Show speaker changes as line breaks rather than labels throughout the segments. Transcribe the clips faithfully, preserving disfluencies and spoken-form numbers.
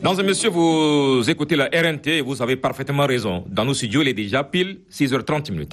Mesdames et messieurs, vous écoutez la R N T et vous avez parfaitement raison. Dans nos studios, il est déjà pile six heures trente minutes.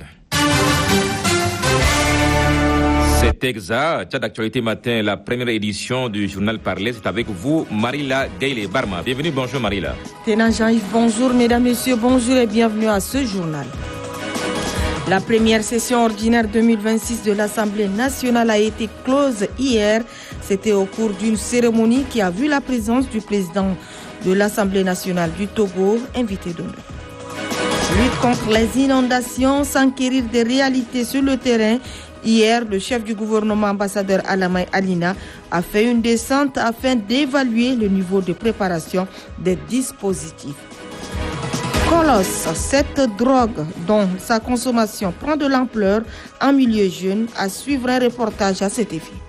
C'est exact. Tchad d'actualité matin, la première édition du journal Parler. C'est avec vous, Marila Gayle-Barma. Bienvenue, bonjour Marila.
Ténant Jean-Yves, bonjour mesdames, messieurs, bonjour et bienvenue à ce journal. La première session ordinaire deux mille vingt-six de l'Assemblée nationale a été close hier. C'était au cours d'une cérémonie qui a vu la présence du président de l'Assemblée nationale du Togo, invité d'honneur. Lutte contre les inondations, s'enquérir des réalités sur le terrain. Hier, le chef du gouvernement, ambassadeur Alamay Alina, a fait une descente afin d'évaluer le niveau de préparation des dispositifs. Colosse, cette drogue dont sa consommation prend de l'ampleur en milieu jeune, à suivre un reportage à cet effet.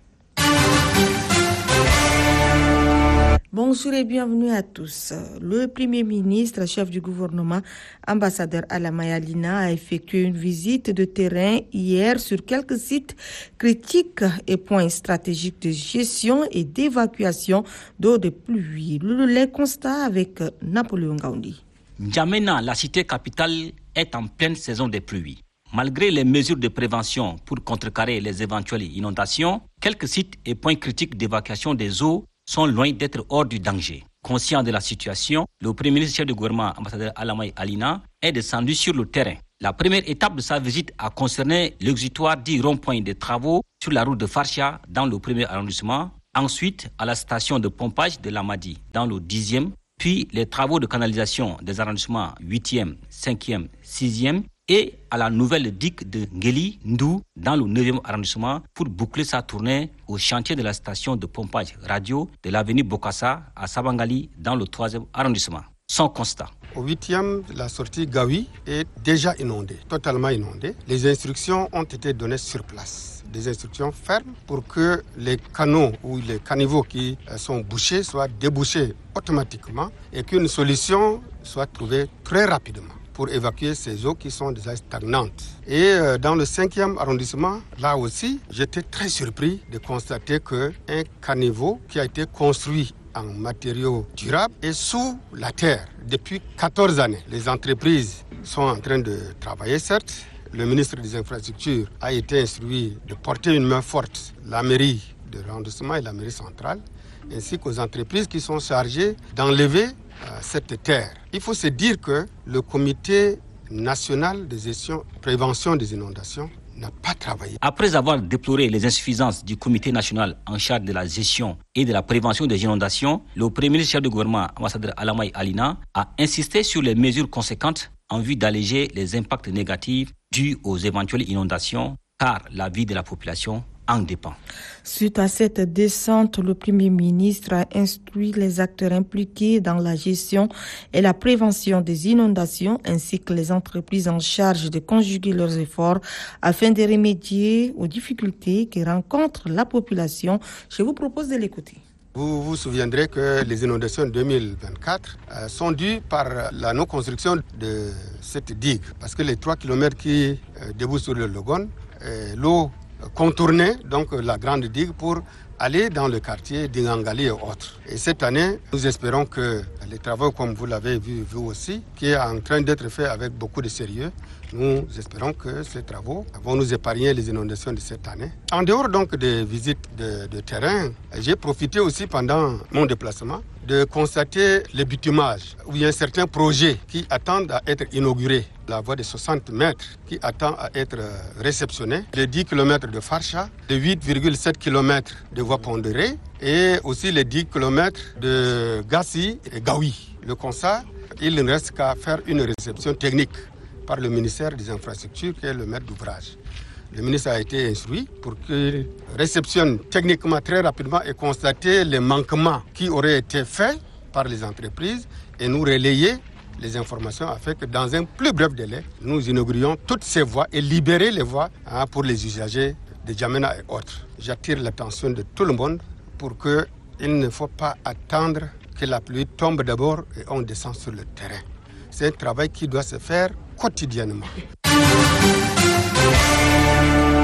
Bonjour et bienvenue à tous. Le Premier ministre, chef du gouvernement, ambassadeur Alamay Alina, a effectué une visite de terrain hier sur quelques sites critiques et points stratégiques de gestion et d'évacuation d'eau de pluie. Les constats avec Napoléon Gaundi.
N'Djamena, la cité capitale, est en pleine saison des pluies. Malgré les mesures de prévention pour contrecarrer les éventuelles inondations, quelques sites et points critiques d'évacuation des eaux sont loin d'être hors du danger. Conscient de la situation, le Premier ministre chef du gouvernement, ambassadeur Alamay Alina, est descendu sur le terrain. La première étape de sa visite a concerné l'exutoire dit rond-point des travaux sur la route de Farcha dans le premier arrondissement, ensuite à la station de pompage de Lamadi dans le dixième, puis les travaux de canalisation des arrondissements huitième, cinquième, sixième et à la nouvelle digue de Ngeli Ndou dans le neuvième arrondissement pour boucler sa tournée au chantier de la station de pompage radio de l'avenue Bokassa à Sabangali dans le troisième arrondissement. Son constat.
Au huitième, la sortie Gawi est déjà inondée, totalement inondée. Les instructions ont été données sur place. Des instructions fermes pour que les canaux ou les caniveaux qui sont bouchés soient débouchés automatiquement et qu'une solution soit trouvée très rapidement pour évacuer ces eaux qui sont déjà stagnantes. Et euh, dans le cinquième arrondissement, là aussi, j'étais très surpris de constater qu'un caniveau qui a été construit en matériaux durables est sous la terre depuis quatorze années. Les entreprises sont en train de travailler, certes. Le ministre des Infrastructures a été instruit de porter une main forte, la mairie de l'arrondissement et la mairie centrale, ainsi qu'aux entreprises qui sont chargées d'enlever euh, cette terre. Il faut se dire que le comité national de gestion et prévention des inondations n'a pas travaillé.
Après avoir déploré les insuffisances du comité national en charge de la gestion et de la prévention des inondations, le Premier ministre chef du gouvernement, ambassadeur Alamay Alina, a insisté sur les mesures conséquentes en vue d'alléger les impacts négatifs dus aux éventuelles inondations, car la vie de la population en dépend.
Suite à cette descente, le Premier ministre a instruit les acteurs impliqués dans la gestion et la prévention des inondations, ainsi que les entreprises en charge de conjuguer leurs efforts afin de remédier aux difficultés que rencontre la population. Je vous propose de l'écouter.
Vous vous souviendrez que les inondations de deux mille vingt-quatre euh, sont dues par la non-construction de cette digue. Parce que les trois kilomètres qui euh, débouchent sur le Logone, euh, l'eau contournait donc la grande digue pour aller dans le quartier d'Ingangali et autres. Et cette année, nous espérons que les travaux, comme vous l'avez vu vous aussi, qui est en train d'être fait avec beaucoup de sérieux, nous espérons que ces travaux vont nous épargner les inondations de cette année. En dehors donc des visites de, de terrain, j'ai profité aussi pendant mon déplacement de constater le bitumage, où il y a certains projets qui attendent à être inaugurés. La voie de soixante mètres qui attend à être réceptionnée, les dix kilomètres de Farcha, les huit virgule sept kilomètres de voie pondérée et aussi les dix kilomètres de Gassi et Gawi. Le constat, il ne reste qu'à faire une réception technique par le ministère des Infrastructures qui est le maître d'ouvrage. Le ministre a été instruit pour qu'il réceptionne techniquement très rapidement et constater les manquements qui auraient été faits par les entreprises et nous relayer les informations afin que dans un plus bref délai, nous inaugurions toutes ces voies et libérer les voies hein, pour les usagers de N'Djamena et autres. J'attire l'attention de tout le monde pour qu'il ne faut pas attendre que la pluie tombe d'abord et on descend sur le terrain. C'est un travail qui doit se faire quotidiennement.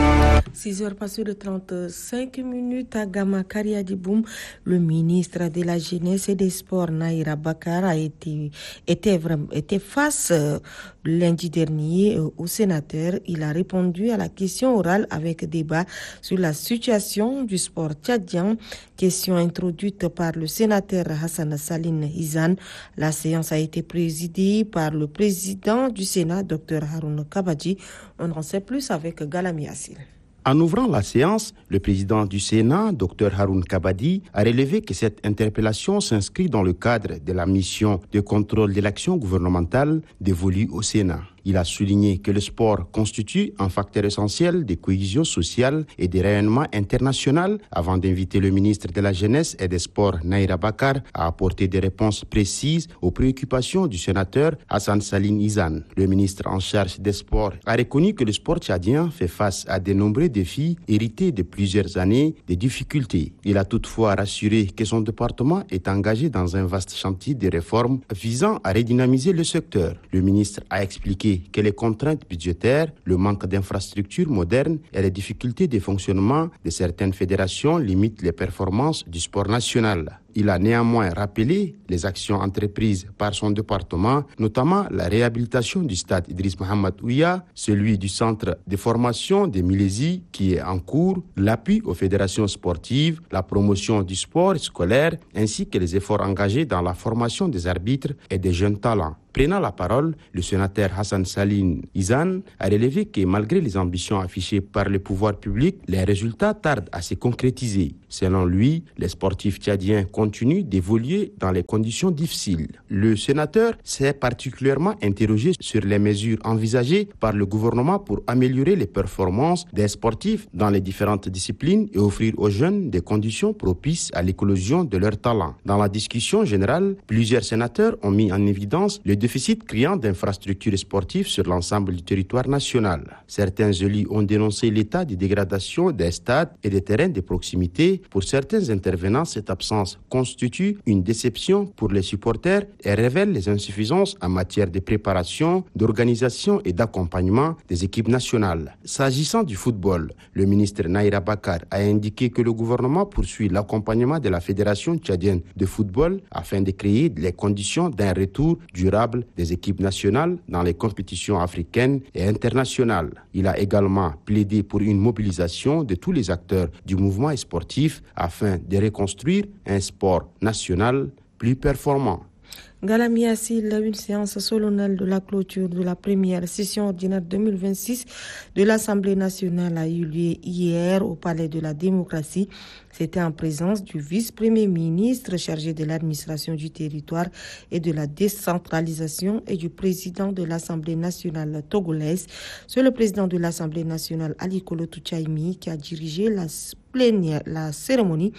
six heures passées de trente-cinq minutes à Gama Kariadiboum, le ministre de la Jeunesse et des Sports, Naira Bakar, a été, était, était face euh, lundi dernier euh, au sénateur. Il a répondu à la question orale avec débat sur la situation du sport tchadien. Question introduite par le sénateur Hassan Saline Izan. La séance a été présidée par le président du Sénat, Dr Haroun Kabadji. On en sait plus avec Galami Assil.
En ouvrant la séance, le président du Sénat, Dr Haroun Kabadji, a relevé que cette interpellation s'inscrit dans le cadre de la mission de contrôle de l'action gouvernementale dévolue au Sénat. Il a souligné que le sport constitue un facteur essentiel de cohésion sociale et de rayonnement international avant d'inviter le ministre de la Jeunesse et des Sports, Naira Bakar, à apporter des réponses précises aux préoccupations du sénateur Hassan Saline Izan. Le ministre en charge des sports a reconnu que le sport tchadien fait face à de nombreux défis hérités de plusieurs années de difficultés. Il a toutefois rassuré que son département est engagé dans un vaste chantier de réformes visant à redynamiser le secteur. Le ministre a expliqué que les contraintes budgétaires, le manque d'infrastructures modernes et les difficultés de fonctionnement de certaines fédérations limitent les performances du sport national. Il a néanmoins rappelé les actions entreprises par son département, notamment la réhabilitation du stade Idriss Mohamed Ouya, celui du centre de formation de Milésie qui est en cours, l'appui aux fédérations sportives, la promotion du sport scolaire, ainsi que les efforts engagés dans la formation des arbitres et des jeunes talents. Prenant la parole, le sénateur Hassan Saline Izan a relevé que malgré les ambitions affichées par le pouvoir public, les résultats tardent à se concrétiser. Selon lui, les sportifs tchadiens continuent d'évoluer dans les conditions difficiles. Le sénateur s'est particulièrement interrogé sur les mesures envisagées par le gouvernement pour améliorer les performances des sportifs dans les différentes disciplines et offrir aux jeunes des conditions propices à l'éclosion de leurs talents. Dans la discussion générale, plusieurs sénateurs ont mis en évidence le déficit criant d'infrastructures sportives sur l'ensemble du territoire national. Certains élus ont dénoncé l'état de dégradation des stades et des terrains de proximité. Pour certains intervenants, cette absence constitue une déception pour les supporters et révèle les insuffisances en matière de préparation, d'organisation et d'accompagnement des équipes nationales. S'agissant du football, le ministre Naira Bakar a indiqué que le gouvernement poursuit l'accompagnement de la Fédération tchadienne de football afin de créer les conditions d'un retour durable des équipes nationales dans les compétitions africaines et internationales. Il a également plaidé pour une mobilisation de tous les acteurs du mouvement sportif afin de reconstruire un sport national plus performant.
Galami Assil, une séance solennelle de la clôture de la première session ordinaire deux mille vingt-six de l'Assemblée nationale a eu lieu hier au Palais de la démocratie. C'était en présence du vice-premier ministre chargé de l'administration du territoire et de la décentralisation et du président de l'Assemblée nationale togolaise. C'est le président de l'Assemblée nationale, Ali Kolo Touchaimi, qui a dirigé la plénière, la cérémonie.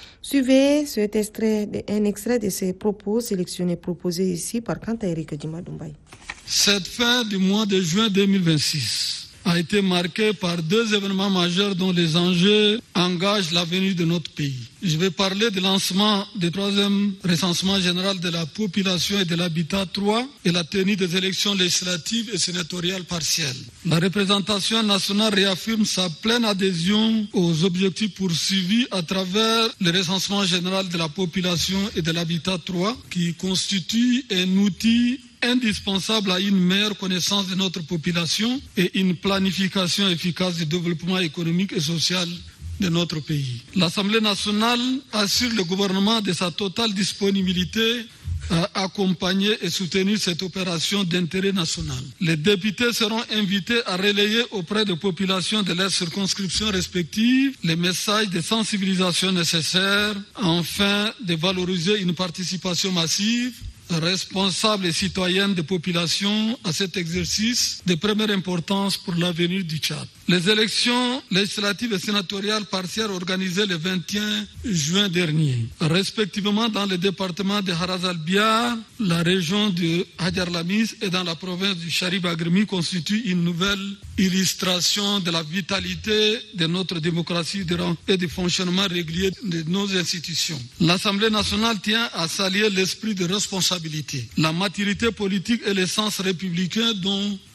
Suivez cet extrait, un extrait de ses propos sélectionnés, proposés ici par Kanta Eric Dimadoumbay.
Cette fin du mois de juin deux mille vingt-six a été marquée par deux événements majeurs dont les enjeux engagent l'avenir de notre pays. Je vais parler du lancement du troisième recensement général de la population et de l'habitat trois et la tenue des élections législatives et sénatoriales partielles. La représentation nationale réaffirme sa pleine adhésion aux objectifs poursuivis à travers le recensement général de la population et de l'habitat trois qui constitue un outil indispensable à une meilleure connaissance de notre population et une planification efficace du développement économique et social de notre pays. L'Assemblée nationale assure le gouvernement de sa totale disponibilité à accompagner et soutenir cette opération d'intérêt national. Les députés seront invités à relayer auprès des populations de leurs circonscriptions respectives les messages de sensibilisation nécessaires afin de valoriser une participation massive, responsable et citoyenne des populations à cet exercice de première importance pour l'avenir du Tchad. Les élections législatives et sénatoriales partielles organisées le vingt et un juin dernier, respectivement dans le département de Haraz al-Biar, la région de Hadjar Lamis et dans la province du Sharif Agremi, constituent une nouvelle illustration de la vitalité de notre démocratie et du fonctionnement régulier de nos institutions. L'Assemblée nationale tient à saluer l'esprit de responsabilité, la maturité politique et l'essence républicain dont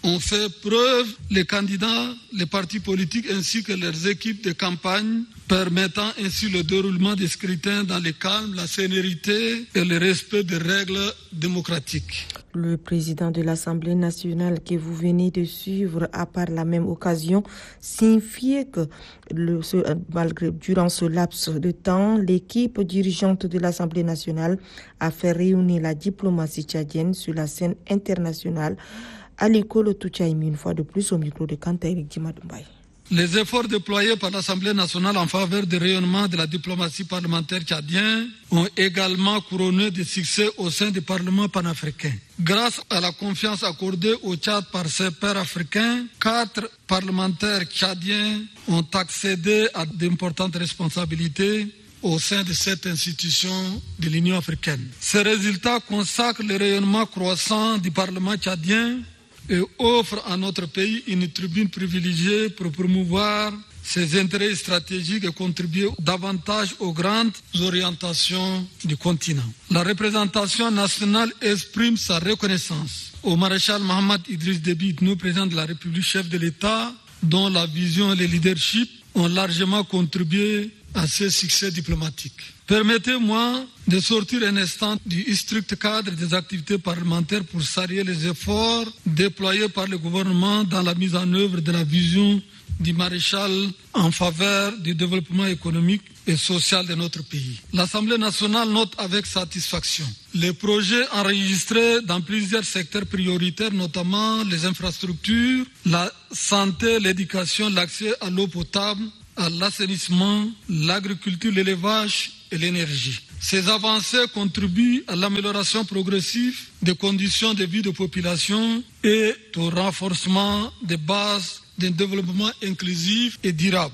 ont fait preuve, les candidats, les partis politiques ainsi que leurs équipes de campagne, permettant ainsi le déroulement des scrutins dans le calme, la sérénité et le respect des règles démocratiques.
Le président de l'Assemblée nationale que vous venez de suivre a par la même occasion signifié que le, ce, malgré, durant ce laps de temps, l'équipe dirigeante de l'Assemblée nationale a fait réunir la diplomatie tchadienne sur la scène internationale. Ali Kolo Touchaïmi, une fois de plus au micro de Kantaïrik Dimadoumbay.
Les efforts déployés par l'Assemblée nationale en faveur du rayonnement de la diplomatie parlementaire tchadienne ont également couronné de succès au sein du Parlement panafricain. Grâce à la confiance accordée au Tchad par ses pairs africains, quatre parlementaires tchadiens ont accédé à d'importantes responsabilités au sein de cette institution de l'Union africaine. Ces résultats consacrent le rayonnement croissant du Parlement tchadien et offre à notre pays une tribune privilégiée pour promouvoir ses intérêts stratégiques et contribuer davantage aux grandes orientations du continent. La représentation nationale exprime sa reconnaissance au maréchal Mohamed Idriss Déby, nous président de la République, chef de l'État, dont la vision et le leadership ont largement contribué à ce succès diplomatique. Permettez-moi de sortir un instant du strict cadre des activités parlementaires pour saluer les efforts déployés par le gouvernement dans la mise en œuvre de la vision du maréchal en faveur du développement économique et social de notre pays. L'Assemblée nationale note avec satisfaction les projets enregistrés dans plusieurs secteurs prioritaires, notamment les infrastructures, la santé, l'éducation, l'accès à l'eau potable, à l'assainissement, l'agriculture, l'élevage et l'énergie. Ces avancées contribuent à l'amélioration progressive des conditions de vie de population et au renforcement des bases d'un développement inclusif et durable.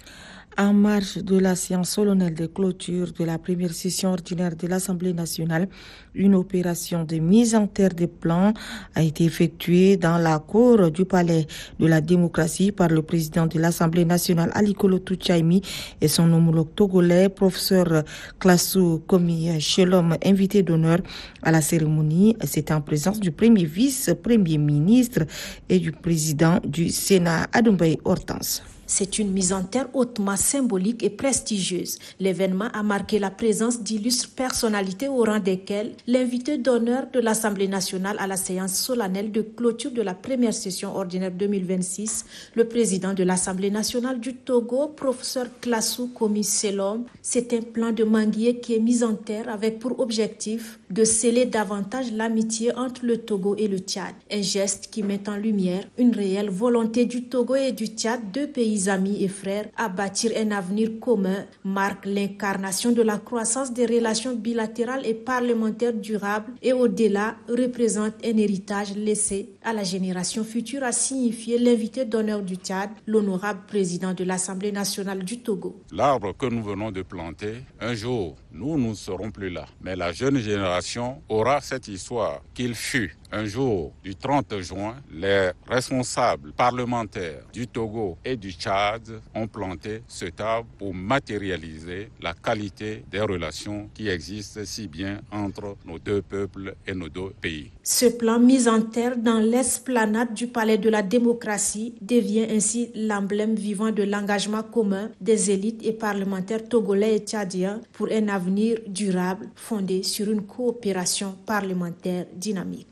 En marge de la séance solennelle de clôture de la première session ordinaire de l'Assemblée nationale, une opération de mise en terre des plans a été effectuée dans la cour du Palais de la démocratie par le président de l'Assemblée nationale, Ali Kolo Touchaïmi, et son homologue togolais, professeur Klassou Komi Shelom, invité d'honneur à la cérémonie. C'était en présence du premier vice-premier ministre et du président du Sénat, Adoumbaye Hortense.
C'est une mise en terre hautement symbolique et prestigieuse. L'événement a marqué la présence d'illustres personnalités au rang desquelles l'invité d'honneur de l'Assemblée nationale à la séance solennelle de clôture de la première session ordinaire deux mille vingt-six, le président de l'Assemblée nationale du Togo, professeur Klassou Komi Shelom. C'est un plan de manguier qui est mis en terre avec pour objectif de sceller davantage l'amitié entre le Togo et le Tchad. Un geste qui met en lumière une réelle volonté du Togo et du Tchad, deux pays amis et frères, à bâtir un avenir commun, marque l'incarnation de la croissance des relations bilatérales et parlementaires durables et au-delà représente un héritage laissé à la génération future, a signifié l'invité d'honneur du Tchad, l'honorable président de l'Assemblée nationale du Togo.
L'arbre que nous venons de planter, un jour, nous, nous ne serons plus là. Mais la jeune génération aura cette histoire qu'il fut un jour du trente juin, les responsables parlementaires du Togo et du Tchad ont planté cet arbre pour matérialiser la qualité des relations qui existent si bien entre nos deux peuples et nos deux pays.
Ce plan mis en terre dans l'esplanade du Palais de la démocratie devient ainsi l'emblème vivant de l'engagement commun des élites et parlementaires togolais et tchadiens pour un avenir durable fondé sur une coopération parlementaire dynamique.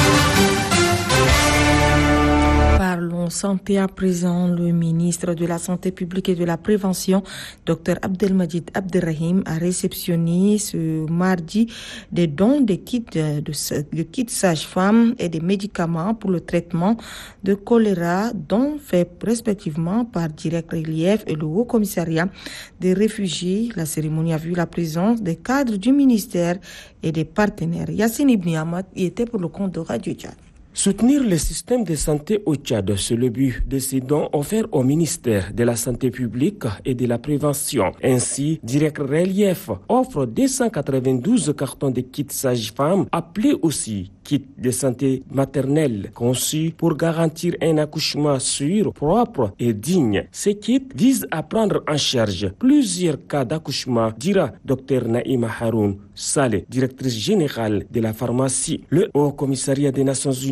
Parlons santé à présent. Le ministre de la Santé publique et de la Prévention, Dr Abdelmajid Abderrahim, a réceptionné ce mardi des dons de kits, de, de kits sages-femmes et des médicaments pour le traitement de choléra, dons faits respectivement par Direct Relief et le Haut Commissariat des réfugiés. La cérémonie a vu la présence des cadres du ministère et des partenaires. Yassine Ibn Ahmad y était pour le compte de Radio Tchad.
Soutenir le système de santé au Tchad, c'est le but de ces dons offerts au ministère de la Santé publique et de la Prévention. Ainsi, Direct Relief offre deux cent quatre-vingt-douze cartons de kits sages-femmes, appelés aussi kits de santé maternelle, conçus pour garantir un accouchement sûr, propre et digne. Ces kits visent à prendre en charge plusieurs cas d'accouchement, dira Dr Naïma Haroun Saleh, directrice générale de la pharmacie. Le Haut Commissariat des Nations Unies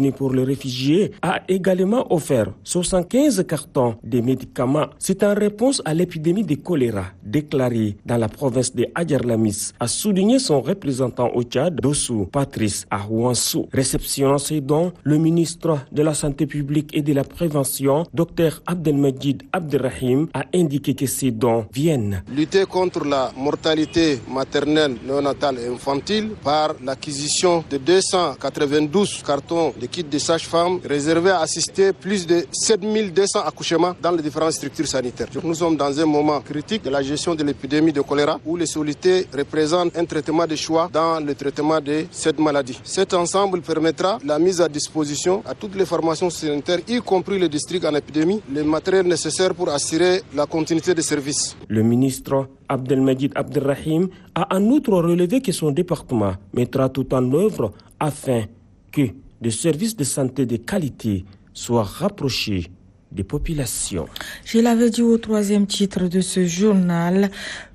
Bienvenue pour les réfugiés a également offert soixante-quinze cartons de médicaments. C'est en réponse à l'épidémie de choléra déclarée dans la province de Adjaramis, a souligné son représentant au Tchad, Dossou Patrice Ahouansou. Réceptionnant ces dons, le ministre de la Santé publique et de la Prévention, Dr Abdelmajid Abderrahim, a indiqué que ces dons viennent
lutter contre la mortalité maternelle, néonatale et infantile par l'acquisition de deux cent quatre-vingt-douze cartons de kits de sages-femmes réservés à assister plus de sept mille deux cents accouchements dans les différentes structures sanitaires. Nous sommes dans un moment critique de la gestion de l'épidémie de choléra où les solutés représentent un traitement de choix dans le traitement de cette maladie. Cet ensemble permettra la mise à disposition à toutes les formations sanitaires, y compris les districts en épidémie, les matériels nécessaires pour assurer la continuité des services.
Le ministre Abdelmajid Abderrahim a en outre relevé que son département mettra tout en œuvre afin que des services de santé de qualité soient rapprochés des populations.
Je l'avais dit au troisième titre de ce journal,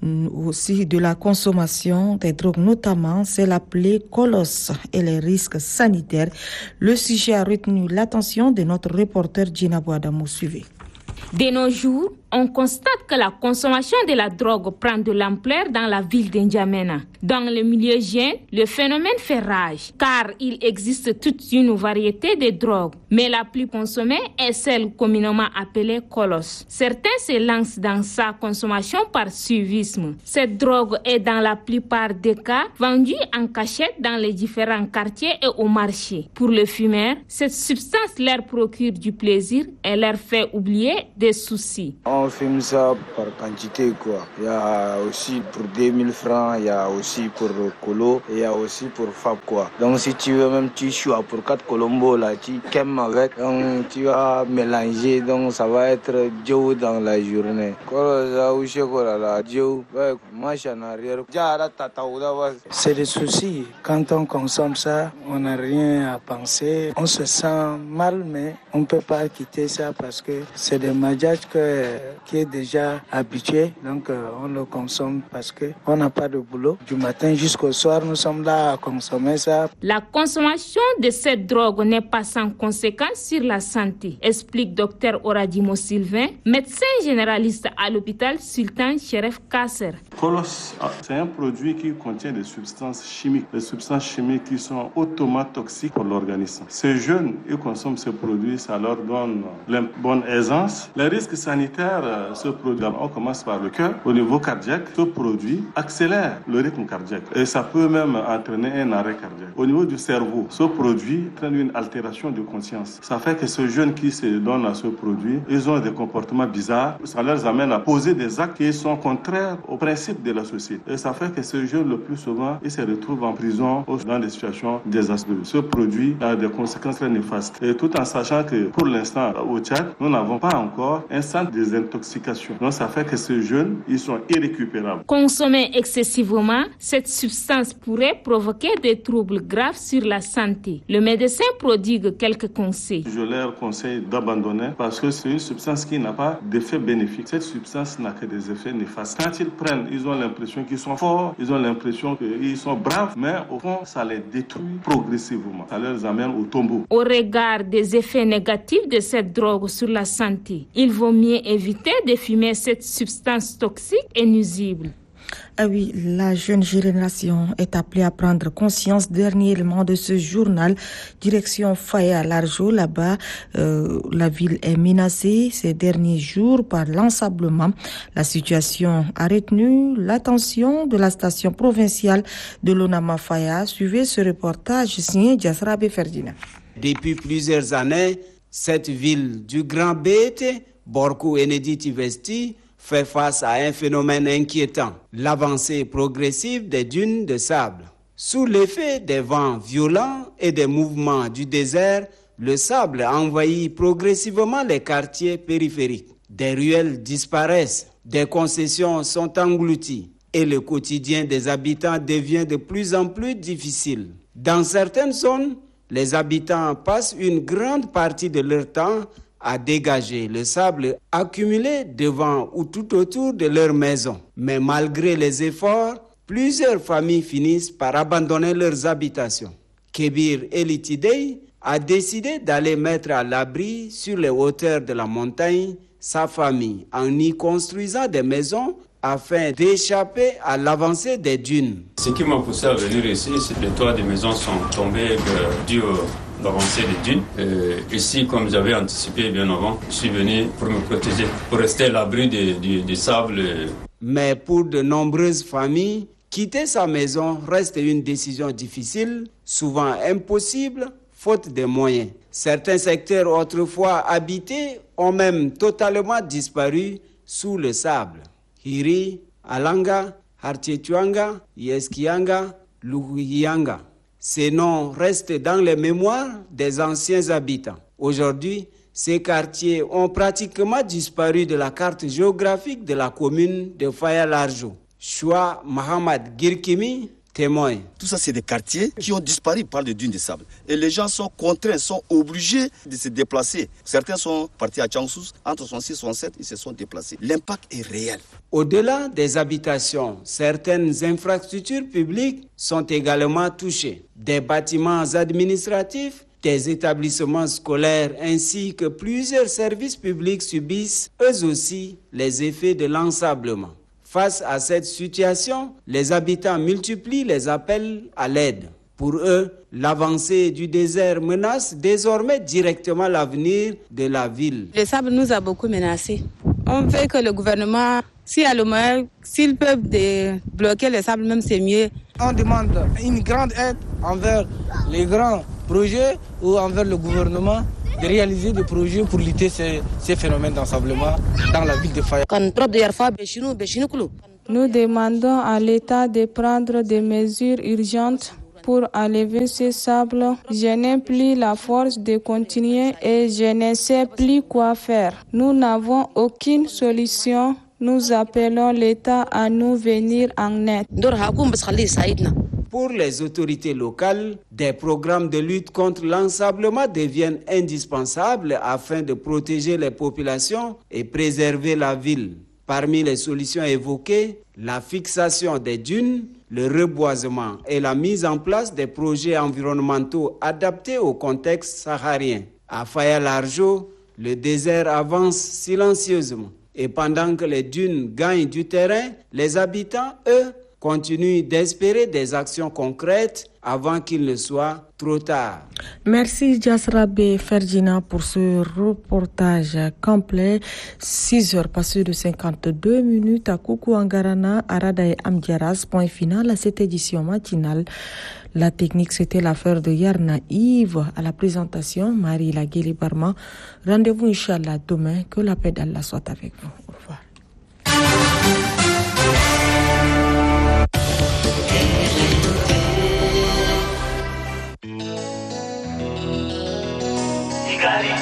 aussi de la consommation des drogues notamment, c'est l'appelé Colosse et les risques sanitaires. Le sujet a retenu l'attention de notre reporter Gina Boadamou. Suivez.
De nos jours, on constate que la consommation de la drogue prend de l'ampleur dans la ville d'Injamena. Dans le milieu jeune, le phénomène fait rage, car il existe toute une variété de drogues, mais la plus consommée est celle communément appelée colosse. Certains se lancent dans sa consommation par suivisme. Cette drogue est dans la plupart des cas vendue en cachette dans les différents quartiers et au marché. Pour les fumeurs, cette substance leur procure du plaisir et leur fait oublier des soucis.
On fume ça par quantité, quoi. Il y a aussi pour deux mille francs, il y a aussi pour colo, et il y a aussi pour fab, quoi. Donc si tu veux même tu choix pour quatre colombos là, tu quaimes avec, donc tu vas mélanger, donc ça va être Joe dans la journée.
C'est des soucis. Quand on consomme ça, on n'a rien à penser. On se sent mal, mais on ne peut pas quitter ça parce que c'est des mariages que qui est déjà habitué, donc euh, on le consomme parce qu'on n'a pas de boulot. Du matin jusqu'au soir, nous sommes là à consommer ça.
La consommation de cette drogue n'est pas sans conséquence sur la santé, explique Dr Oradimo Sylvain, médecin généraliste à l'hôpital Sultan Cheref Kasser.
Colosse, c'est un produit qui contient des substances chimiques, des substances chimiques qui sont hautement toxiques pour l'organisme. Ces jeunes, ils consomment ce produit, ça leur donne une bonne aisance. Les risques sanitaires, ce produit, on commence par le cœur. Au niveau cardiaque, ce produit accélère le rythme cardiaque et ça peut même entraîner un arrêt cardiaque. Au niveau du cerveau, ce produit entraîne une altération de conscience. Ça fait que ces jeunes qui se donnent à ce produit, ils ont des comportements bizarres. Ça leur amène à poser des actes qui sont contraires aux principes de la société. Et ça fait que ces jeunes, le plus souvent, ils se retrouvent en prison ou dans des situations désastreuses. Ce produit a des conséquences très néfastes. Et tout en sachant que pour l'instant, au Tchad, nous n'avons pas encore un centre de désintoxication. Donc ça fait que ces jeunes, ils sont irrécupérables.
Consommer excessivement, cette substance pourrait provoquer des troubles graves sur la santé. Le médecin prodigue quelques conseils.
Je leur conseille d'abandonner parce que c'est une substance qui n'a pas d'effet bénéfique. Cette substance n'a que des effets néfastes. Quand ils prennent, ils ont l'impression qu'ils sont forts, ils ont l'impression qu'ils sont braves, mais au fond, ça les détruit progressivement. Ça les amène au tombeau.
Au regard des effets négatifs de cette drogue sur la santé, il vaut mieux éviter de fumer cette substance toxique et nuisible.
Ah oui, la jeune génération est appelée à prendre conscience dernièrement de ce journal. Direction Faya Larjo, là-bas, euh, la ville est menacée ces derniers jours par l'ensablement. La situation a retenu l'attention de la station provinciale de l'Onama Faya. Suivez ce reportage signé Diasrabe Ferdinand.
Depuis plusieurs années, cette ville du Grand Bété, Borkou Enedi Tivesti, fait face à un phénomène inquiétant, l'avancée progressive des dunes de sable. Sous l'effet des vents violents et des mouvements du désert, le sable envahit progressivement les quartiers périphériques. Des ruelles disparaissent, des concessions sont englouties et le quotidien des habitants devient de plus en plus difficile. Dans certaines zones, les habitants passent une grande partie de leur temps à dégager le sable accumulé devant ou tout autour de leur maison. Mais malgré les efforts, plusieurs familles finissent par abandonner leurs habitations. Kébir Elitidei a décidé d'aller mettre à l'abri sur les hauteurs de la montagne sa famille en y construisant des maisons afin d'échapper à l'avancée des dunes.
Ce qui m'a poussé à venir ici, c'est que les toits des maisons sont tombés euh, dû à l'avancée des dunes. Et ici, comme j'avais anticipé bien avant, je suis venu pour me protéger, pour rester à l'abri du, du, du sable.
Mais pour de nombreuses familles, quitter sa maison reste une décision difficile, souvent impossible, faute de moyens. Certains secteurs autrefois habités ont même totalement disparu sous le sable. Hiri, Alanga, Hartietuanga, Yeskianga, Luhianga. Ces noms restent dans les mémoires des anciens habitants. Aujourd'hui, ces quartiers ont pratiquement disparu de la carte géographique de la commune de Faya-Largeau. Choua Mohamed Girkimi, témoin.
Tout ça, c'est des quartiers qui ont disparu par les dunes de sable. Et les gens sont contraints, sont obligés de se déplacer. Certains sont partis à Changsous, entre soixante-six et soixante-sept, ils se sont déplacés. L'impact est réel.
Au-delà des habitations, certaines infrastructures publiques sont également touchées. Des bâtiments administratifs, des établissements scolaires ainsi que plusieurs services publics subissent eux aussi les effets de l'ensablement. Face à cette situation, les habitants multiplient les appels à l'aide. Pour eux, l'avancée du désert menace désormais directement l'avenir de la ville.
Le sable nous a beaucoup menacés. On veut que le gouvernement, s'il y a le moyen, s'ils peuvent bloquer le sable, même c'est mieux.
On demande une grande aide envers les grands projets ou envers le gouvernement de réaliser des projets pour lutter ces, ces phénomènes d'ensablement dans la ville de Faya.
Nous demandons à l'État de prendre des mesures urgentes pour enlever ces sables. Je n'ai plus la force de continuer et je ne sais plus quoi faire. Nous n'avons aucune solution. Nous appelons l'État à nous venir en aide.
Pour les autorités locales, des programmes de lutte contre l'ensablement deviennent indispensables afin de protéger les populations et préserver la ville. Parmi les solutions évoquées, la fixation des dunes, le reboisement et la mise en place des projets environnementaux adaptés au contexte saharien. À Faya-Largeau, le désert avance silencieusement. Et pendant que les dunes gagnent du terrain, les habitants, eux, continuent d'espérer des actions concrètes avant qu'il ne soit trop tard.
Merci Jasrabe Ferdinand pour ce reportage complet. six heures passées de cinquante-deux minutes à Koukou Angarana, Arada et Amdiaras. Point final à cette édition matinale. La technique, c'était l'affaire de Yarna Yves. À la présentation, Marie Lagueli Barma. Rendez-vous, Inch'Allah, demain. Que la paix d'Allah soit avec vous. Au revoir.
Got it.